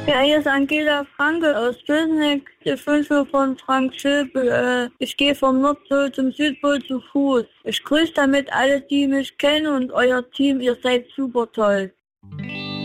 Ja, hier ist Angela Franke aus Dösneck, der Wünsche von Frank Schilpe. Ich gehe vom Nordpol zum Südpol zu Fuß. Ich grüße damit alle, die mich kennen und euer Team, ihr seid super toll.